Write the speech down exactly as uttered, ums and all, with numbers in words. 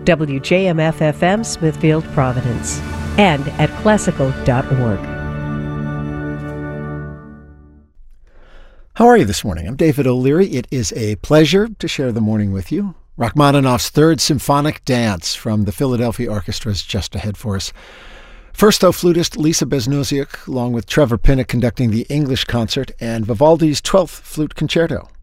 W J M F F M, Smithfield, Providence, and at classical dot org. How are you this morning? I'm David O'Leary. It is a pleasure to share the morning with you. Rachmaninoff's Third Symphonic Dance from the Philadelphia Orchestra is just ahead for us. First, though, flutist Lisa Besnosiuk, along with Trevor Pinnock, conducting the English concert, and Vivaldi's twelfth Flute Concerto.